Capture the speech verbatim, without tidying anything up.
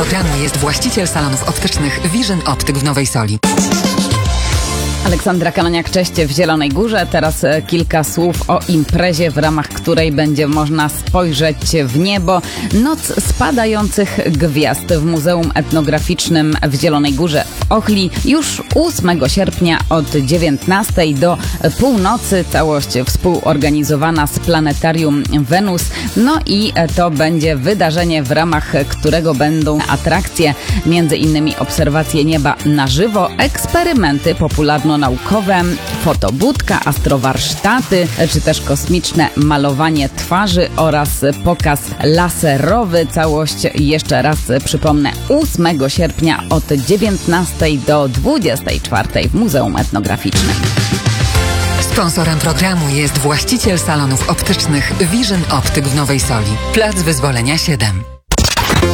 programu jest właściciel salonów optycznych Vision Optyk w Nowej Soli. Aleksandra Kanoniak, cześć, w Zielonej Górze. Teraz kilka słów o imprezie, w ramach której będzie można spojrzeć w niebo. Noc spadających gwiazd w Muzeum Etnograficznym w Zielonej Górze w Ochli. Już ósmego sierpnia od dziewiętnastej do północy. Całość współorganizowana z Planetarium Wenus. No i to będzie wydarzenie, w ramach którego będą atrakcje, między innymi obserwacje nieba na żywo, eksperymenty popularno naukowe, fotobudka, astrowarsztaty, czy też kosmiczne malowanie twarzy oraz pokaz laserowy. Całość, jeszcze raz przypomnę, ósmego sierpnia od dziewiętnastej do dwudziestej czwartej w Muzeum Etnograficznym. Sponsorem programu jest właściciel salonów optycznych Vision Optyk w Nowej Soli. Plac Wyzwolenia siedem.